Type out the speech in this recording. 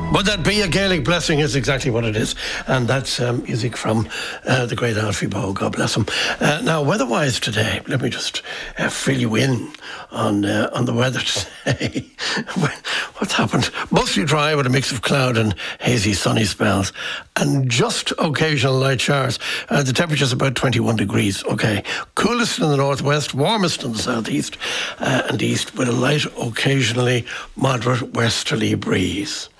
Would that be a Gaelic blessing is exactly what it is. And that's music from the great Alfie Bowe, God bless him. Now, weather-wise today, let me just fill you in on the weather today. What's happened? Mostly dry with a mix of cloud and hazy sunny spells. And just occasional light showers. The temperature's about 21 degrees, okay. Coolest in the northwest, warmest in the southeast and east, with a light, occasionally moderate westerly breeze.